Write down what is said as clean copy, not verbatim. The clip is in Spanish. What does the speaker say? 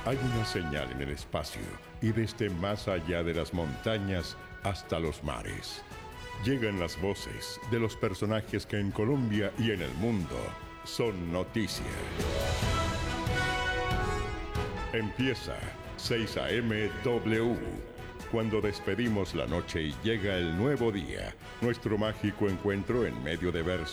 Hay una señal en el espacio y desde más allá de las montañas hasta los mares. Llegan las voces de los personajes que en Colombia y en el mundo son noticia. Empieza 6 AM W. Cuando despedimos la noche y llega el nuevo día, nuestro mágico encuentro en medio de versos